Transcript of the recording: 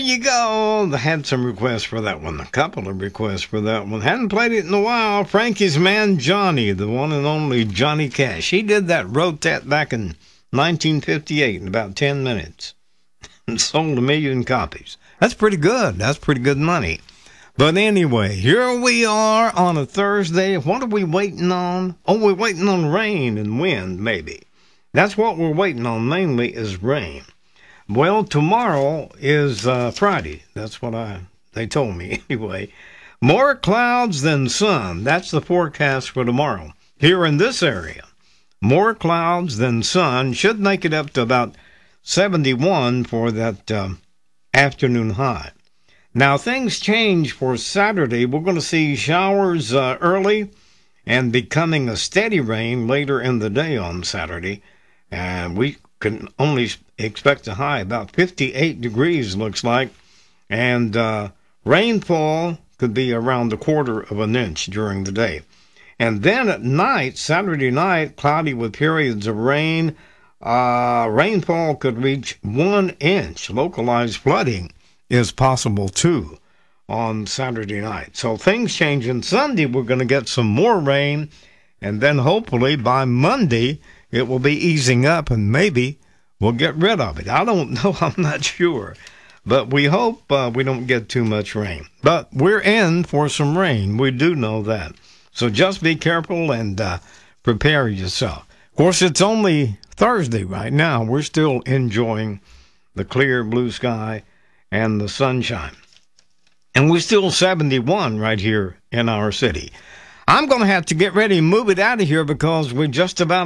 you go. I had some requests for that one. A couple of requests for that one. Hadn't played it in a while. Frankie's Man Johnny, the one and only Johnny Cash. He wrote that back in 1958 in about 10 minutes. And sold 1 million copies. That's pretty good. That's pretty good money. But anyway, here we are on a Thursday. What are we waiting on? Oh, we're waiting on rain and wind, maybe. That's what we're waiting on mainly is rain. Well, tomorrow is Friday. That's what they told me anyway. More clouds than sun. That's the forecast for tomorrow. Here in this area, more clouds than sun. Should make it up to about 71 for that afternoon high. Now, things change for Saturday. We're going to see showers early and becoming a steady rain later in the day on Saturday. And we can only expect a high about 58 degrees, looks like. And rainfall could be around 1/4 inch during the day. And then at night, Saturday night, cloudy with periods of rain. Rainfall could reach 1 inch. Localized flooding is possible, too, on Saturday night. So things change. And Sunday, we're going to get some more rain. And then hopefully by Monday, it will be easing up and maybe we'll get rid of it. I don't know. I'm not sure. But we hope we don't get too much rain. But we're in for some rain. We do know that. So just be careful and prepare yourself. Of course, it's only Thursday right now. We're still enjoying the clear blue sky and the sunshine. And we're still 71 right here in our city. I'm going to have to get ready and move it out of here because we're just about